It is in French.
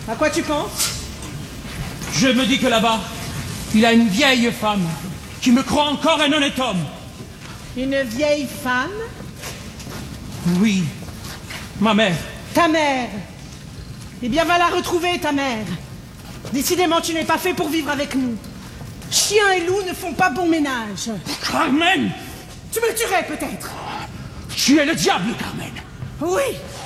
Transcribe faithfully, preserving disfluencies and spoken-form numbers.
À quoi tu penses? Je me dis que là-bas, il y a une vieille femme qui me croit encore un honnête homme. Une vieille femme? Oui, ma mère. Ta mère? Eh bien, va la retrouver, ta mère. Décidément, tu n'es pas fait pour vivre avec nous. Chien et loup ne font pas bon ménage. Carmen! Tu me tuerais peut-être. Tu es le diable, Carmen. Oui,